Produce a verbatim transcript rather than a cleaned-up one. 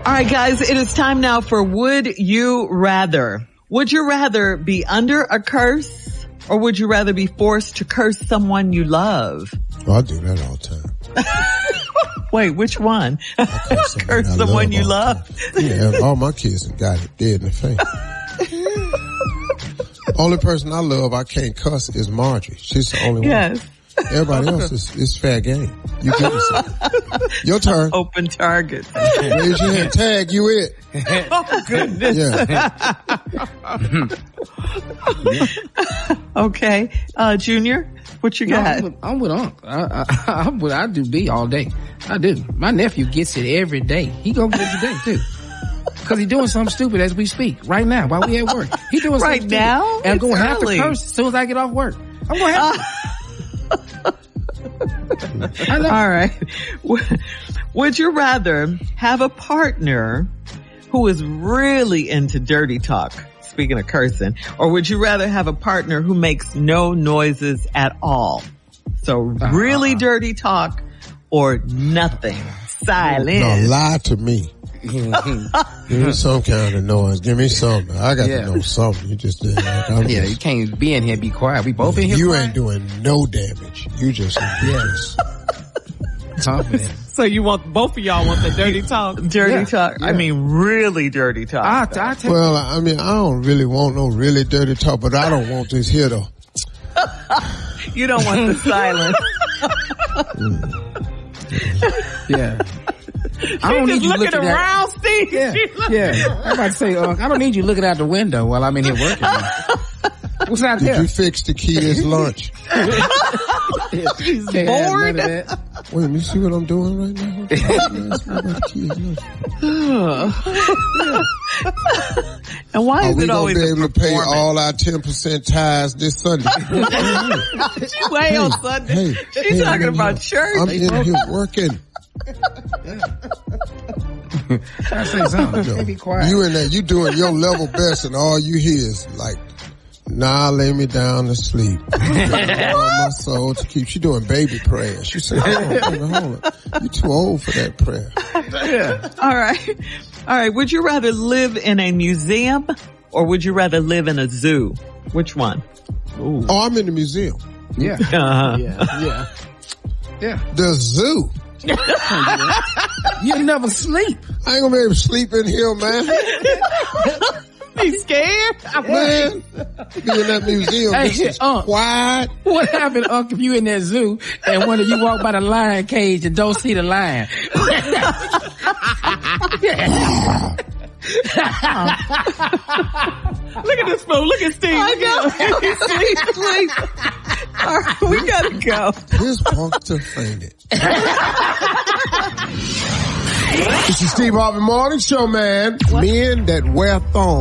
All right, guys, it is time now for Would You Rather. Would you rather be under a curse or would you rather be forced to curse someone you love? Oh, I do that all the time. Wait, which one? I curse someone, curse I someone love you all love? Yeah, all my kids have got it dead in the face. Only person I love I can't cuss is Marjorie. She's the only yes. one. Everybody else is, is fair game. You get it. Your turn. Open target. Raise your hand. Tag, you it. Oh, goodness. Yeah. Okay. Uh, Junior, what you got? No, I'm with, I'm with Unc. I, I, I'm with, I do B all day. I do. My nephew gets it every day. He gonna get it today, too. Cause he's doing something stupid as we speak. Right now, while we at work. He doing right something now? stupid. And I'm gonna have to curse as soon as I get off work. I'm gonna have to. I know. All right. Would you rather have a partner who is really into dirty talk, speaking of cursing, or would you rather have a partner who makes no noises at all? So uh-huh. really dirty talk or nothing, silent. No, lie to me. Give me some kind of noise. Give me something. I got yeah. to know something. You just did. Like, yeah, just, you can't be in here and be quiet. We both in here You quiet. ain't doing no damage. You just, you just. So you want, both of y'all want the dirty talk? Dirty yeah. talk. Yeah. I mean, really dirty talk. I, I tell well, I mean, I don't really want no really dirty talk, but I don't want this here though. You don't want the silence. mm. Yeah. She I don't just need you looking, looking around, at, Steve. Yeah, yeah. I'm about to say, uh, I don't need you looking out the window while I'm in here working. What's out Did there? you fix the kids' lunch? She's bored. Wait, let me see what I'm doing right now. Ask me about the kids' lunch. And why Are is we it gonna always be able to pay all our ten percent tithes this Sunday? She way on Sunday. Hey, She's hey, talking I'm about here. church. I'm in here working. I say something. No. Be quiet. You in there, you doing your level best, and all you hear is like, "Nah, lay me down to sleep." My soul to keep. She doing baby prayers. She said, "Hold on, hold on, hold on. You too old for that prayer." Yeah. All right, all right. Would you rather live in a museum or would you rather live in a zoo? Which one? Ooh. Oh, I'm in the museum. Yeah, uh-huh. yeah, yeah, yeah. The zoo. You never sleep. I ain't gonna be able to sleep in here, man. You scared? Man, be in that museum. Hey, this is Unc, quiet. What happened, Unc, if you in that zoo and one of you walk by the lion cage and don't see the lion? Look at this fool. Look at Steve. I know. He's sleep, sleep. All right, we gotta go. This punkter fainted. This is Steve Harvey Morning Show, man. What? Men that wear thongs